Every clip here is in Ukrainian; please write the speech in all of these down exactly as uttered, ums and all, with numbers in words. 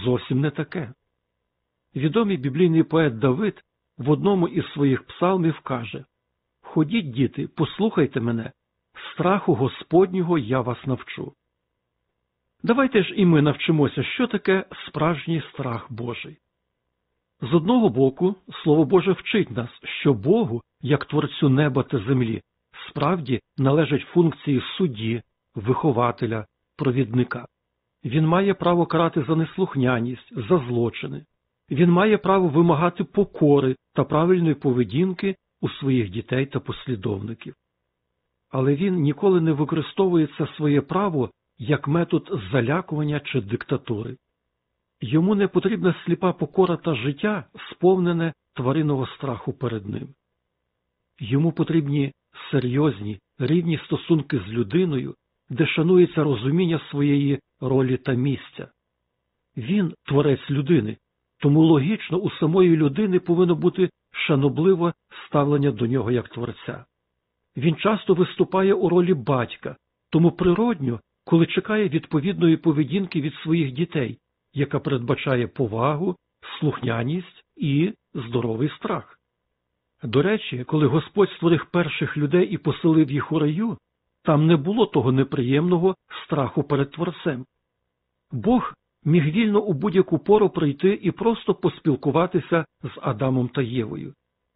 зовсім не таке. Відомий біблійний поет Давид в одному із своїх псалмів каже: «Ходіть, діти, послухайте мене, страху Господнього я вас навчу». Давайте ж і ми навчимося, що таке справжній страх Божий. З одного боку, Слово Боже вчить нас, що Богу, як Творцю неба та землі, справді належать функції судді, вихователя, провідника. Він має право карати за неслухняність, за злочини. Він має право вимагати покори та правильної поведінки у своїх дітей та послідовників. Але він ніколи не використовує це своє право як метод залякування чи диктатури. Йому не потрібна сліпа покора та життя, сповнене тваринного страху перед ним. Йому потрібні серйозні, рівні стосунки з людиною, де шанується розуміння своєї ролі та місця. Він – творець людини, тому логічно у самої людини повинно бути шанобливе ставлення до нього як творця. Він часто виступає у ролі батька, тому природньо, коли чекає відповідної поведінки від своїх дітей, яка передбачає повагу, слухняність і здоровий страх. До речі, коли Господь створив перших людей і поселив їх у раю, там не було того неприємного страху перед Творцем. Бог міг вільно у будь-яку пору прийти і просто поспілкуватися з Адамом та Євою.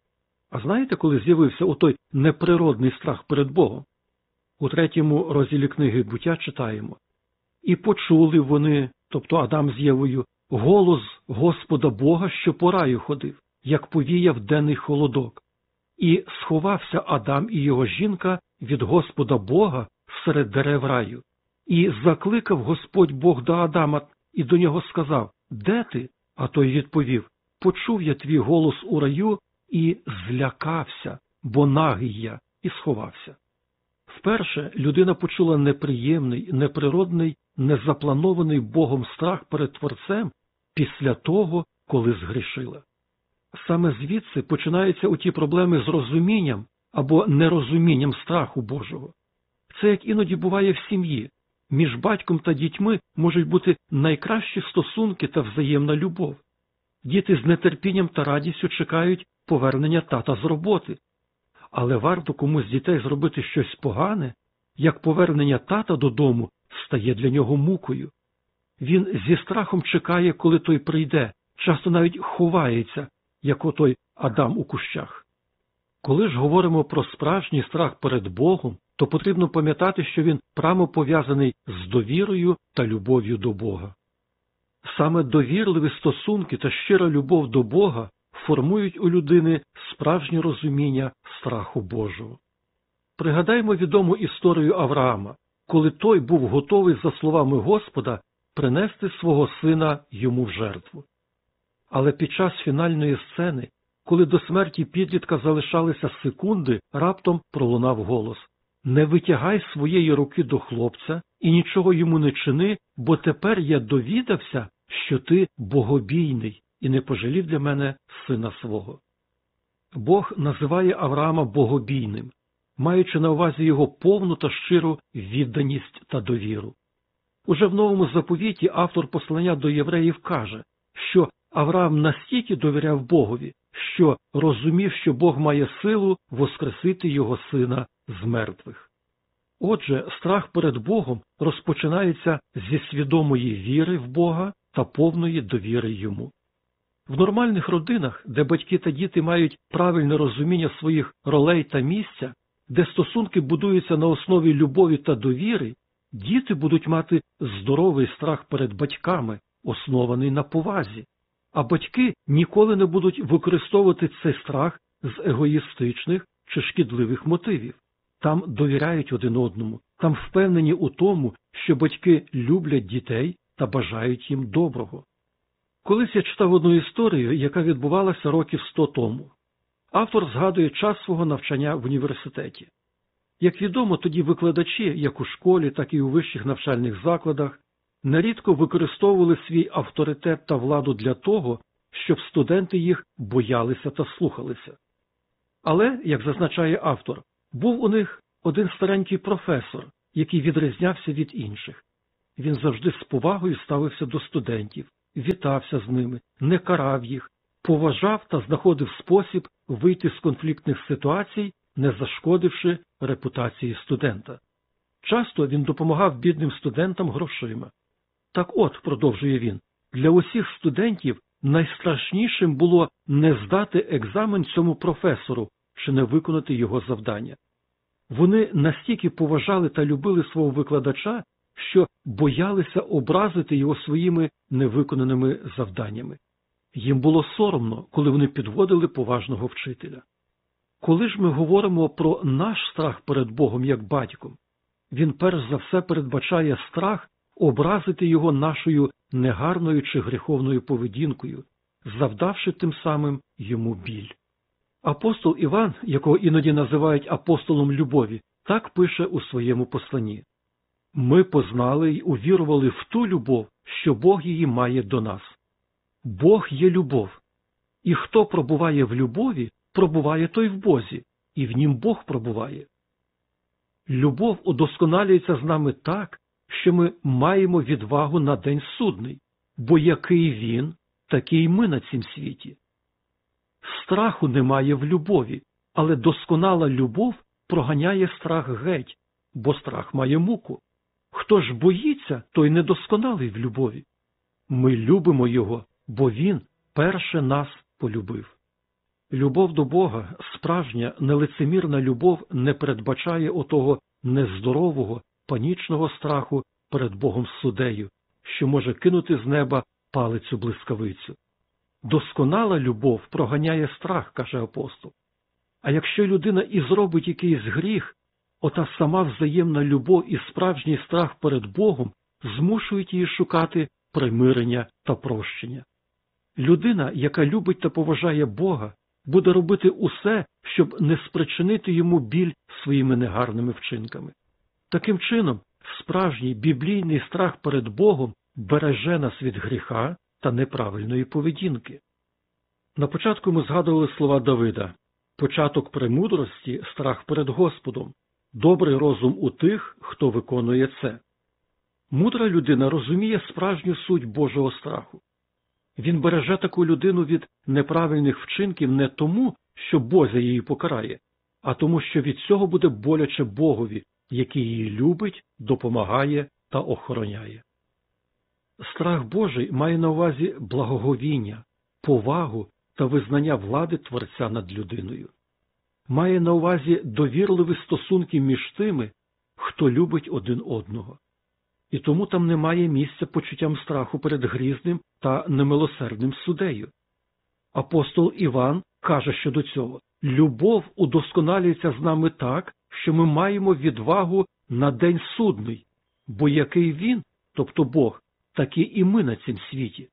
А знаєте, коли з'явився отой неприродний страх перед Богом? У третьому розділі книги «Буття» читаємо: «І почули вони, тобто Адам з Євою, голос Господа Бога, що по раю ходив, як повіяв денний холодок. І сховався Адам і його жінка від Господа Бога серед дерев раю. І закликав Господь Бог до Адама і до нього сказав: де ти? А той відповів: почув я твій голос у раю і злякався, бо нагий я, і сховався». Вперше людина почула неприємний, неприродний, незапланований Богом страх перед Творцем після того, коли згрішила. Саме звідси починаються оті проблеми з розумінням або нерозумінням страху Божого. Це як іноді буває в сім'ї. Між батьком та дітьми можуть бути найкращі стосунки та взаємна любов. Діти з нетерпінням та радістю чекають повернення тата з роботи. Але варто комусь з дітей зробити щось погане, як повернення тата додому стає для нього мукою. Він зі страхом чекає, коли той прийде, часто навіть ховається, як отой Адам у кущах. Коли ж говоримо про справжній страх перед Богом, то потрібно пам'ятати, що він прямо пов'язаний з довірою та любов'ю до Бога. Саме довірливі стосунки та щира любов до Бога формують у людини справжнє розуміння страху Божого. Пригадаймо відому історію Авраама, коли той був готовий, за словами Господа, принести свого сина йому в жертву. Але під час фінальної сцени, коли до смерті підлітка залишалися секунди, раптом пролунав голос: «Не витягай своєї руки до хлопця і нічого йому не чини, бо тепер я довідався, що ти богобійний і не пожалів для мене сина свого». Бог називає Авраама богобійним, маючи на увазі його повну та щиру відданість та довіру. Уже в Новому Заповіті автор послання до євреїв каже, що Авраам настільки довіряв Богові, що розумів, що Бог має силу воскресити його сина з мертвих. Отже, страх перед Богом розпочинається зі свідомої віри в Бога та повної довіри йому. В нормальних родинах, де батьки та діти мають правильне розуміння своїх ролей та місця, де стосунки будуються на основі любові та довіри, діти будуть мати здоровий страх перед батьками, оснований на повазі. А батьки ніколи не будуть використовувати цей страх з егоїстичних чи шкідливих мотивів. Там довіряють один одному, там впевнені у тому, що батьки люблять дітей та бажають їм доброго. Колись я читав одну історію, яка відбувалася років сто тому. Автор згадує час свого навчання в університеті. Як відомо, тоді викладачі, як у школі, так і у вищих навчальних закладах, нерідко використовували свій авторитет та владу для того, щоб студенти їх боялися та слухалися. Але, як зазначає автор, був у них один старенький професор, який відрізнявся від інших. Він завжди з повагою ставився до студентів, вітався з ними, не карав їх, поважав та знаходив спосіб вийти з конфліктних ситуацій, не зашкодивши репутації студента. Часто він допомагав бідним студентам грошима. Так от, продовжує він, для усіх студентів найстрашнішим було не здати екзамен цьому професору чи не виконати його завдання. Вони настільки поважали та любили свого викладача, що боялися образити його своїми невиконаними завданнями. Їм було соромно, коли вони підводили поважного вчителя. Коли ж ми говоримо про наш страх перед Богом як батьком, він перш за все передбачає страх образити його нашою негарною чи гріховною поведінкою, завдавши тим самим йому біль. Апостол Іван, якого іноді називають апостолом любові, так пише у своєму посланні: «Ми познали й увірували в ту любов, що Бог її має до нас. Бог є любов, і хто пробуває в любові, пробуває той в Бозі, і в нім Бог пробуває». Любов удосконалюється з нами так, що ми маємо відвагу на день судний, бо який він, такий ми на цім світі. Страху немає в любові, але досконала любов проганяє страх геть, бо страх має муку. Хто ж боїться, той недосконалий в любові. Ми любимо його, бо він перше нас полюбив. Любов до Бога, справжня, нелицемірна любов не передбачає отого нездорового, панічного страху перед Богом суддею, що може кинути з неба палицю-блискавицю. Досконала любов проганяє страх, каже апостол. А якщо людина і зробить якийсь гріх, ота сама взаємна любов і справжній страх перед Богом змушують її шукати примирення та прощення. Людина, яка любить та поважає Бога, буде робити усе, щоб не спричинити йому біль своїми негарними вчинками. Таким чином, справжній біблійний страх перед Богом береже нас від гріха та неправильної поведінки. На початку ми згадували слова Давида: «Початок премудрості – страх перед Господом, добрий розум у тих, хто виконує це». Мудра людина розуміє справжню суть Божого страху. Він береже таку людину від неправильних вчинків не тому, що Бозя її покарає, а тому, що від цього буде боляче Богові, який її любить, допомагає та охороняє. Страх Божий має на увазі благоговіння, повагу та визнання влади Творця над людиною. Має на увазі довірливі стосунки між тими, хто любить один одного. І тому там немає місця почуттям страху перед грізним та немилосердним суддею. Апостол Іван каже щодо цього: «Любов удосконалюється з нами так, що ми маємо відвагу на день судний, бо який він, тобто Бог, такі і ми на цім світі».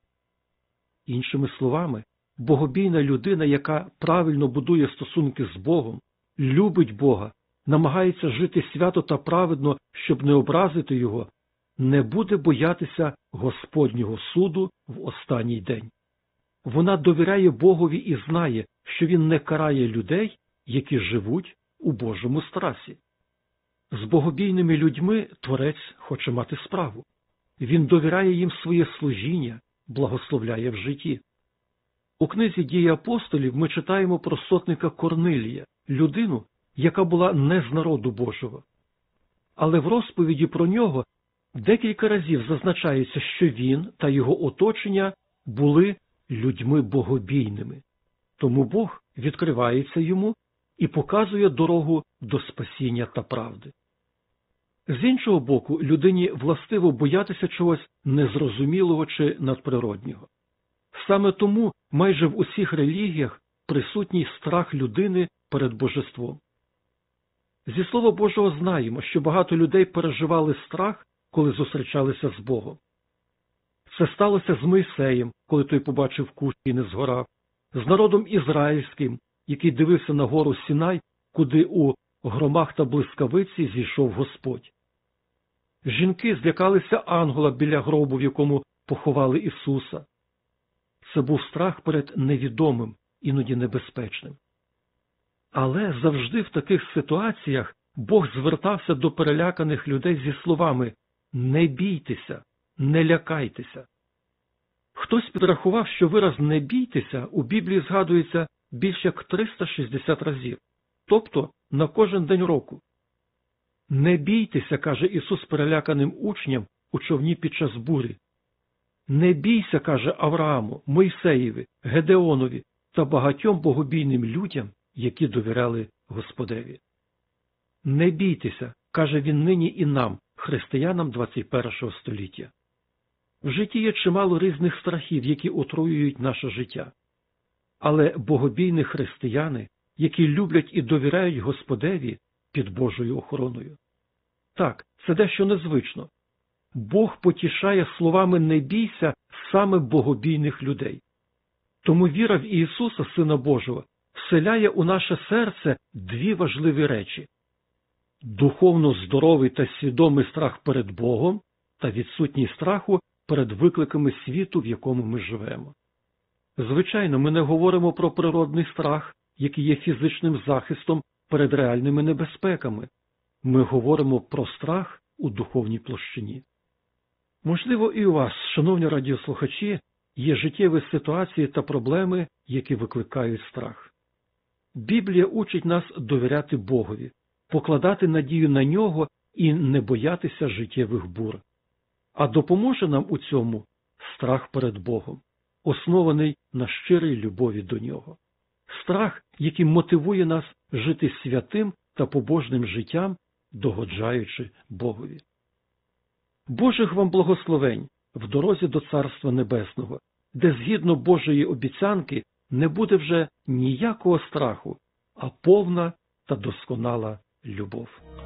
Іншими словами, богобійна людина, яка правильно будує стосунки з Богом, любить Бога, намагається жити свято та праведно, щоб не образити Його, не буде боятися Господнього суду в останній день. Вона довіряє Богові і знає, що Він не карає людей, які живуть у Божому страсі. З богобійними людьми Творець хоче мати справу. Він довіряє їм своє служіння, благословляє в житті. У книзі «Дії апостолів» ми читаємо про сотника Корнилія, людину, яка була не з народу Божого. Але в розповіді про нього декілька разів зазначається, що він та його оточення були людьми богобійними. Тому Бог відкривається йому і показує дорогу до спасіння та правди. З іншого боку, людині властиво боятися чогось незрозумілого чи надприроднього. Саме тому майже в усіх релігіях присутній страх людини перед божеством. Зі Слова Божого знаємо, що багато людей переживали страх, коли зустрічалися з Богом. Це сталося з Мойсеєм, коли той побачив кущ і не згорав, з народом ізраїльським, який дивився на гору Сінай, куди у громах та блискавиці зійшов Господь. Жінки злякалися ангела біля гробу, в якому поховали Ісуса. Це був страх перед невідомим, іноді небезпечним. Але завжди в таких ситуаціях Бог звертався до переляканих людей зі словами: «Не бійтеся, не лякайтеся». Хтось підрахував, що вираз «не бійтеся» у Біблії згадується більше як триста шістдесят разів, тобто на кожен день року. «Не бійтеся», каже Ісус переляканим учням у човні під час бурі. «Не бійся», каже Аврааму, Мойсеєві, Гедеонові та багатьом богобійним людям, які довіряли Господеві. «Не бійтеся», каже Він нині і нам, християнам двадцять першого століття. В житті є чимало різних страхів, які отруюють наше життя. Але богобійні християни, які люблять і довіряють Господеві, під Божою охороною. Так, це дещо незвично. Бог потішає словами «не бійся» саме богобійних людей. Тому віра в Ісуса, Сина Божого, вселяє у наше серце дві важливі речі – духовно здоровий та свідомий страх перед Богом та відсутність страху перед викликами світу, в якому ми живемо. Звичайно, ми не говоримо про природний страх, який є фізичним захистом перед реальними небезпеками. Ми говоримо про страх у духовній площині. Можливо, і у вас, шановні радіослухачі, є життєві ситуації та проблеми, які викликають страх. Біблія учить нас довіряти Богові, покладати надію на Нього і не боятися життєвих бур. А допоможе нам у цьому страх перед Богом, оснований на щирій любові до Нього. Страх, який мотивує нас жити святим та побожним життям, догоджаючи Богові. Божих вам благословень в дорозі до Царства Небесного, де згідно Божої обіцянки не буде вже ніякого страху, а повна та досконала любов.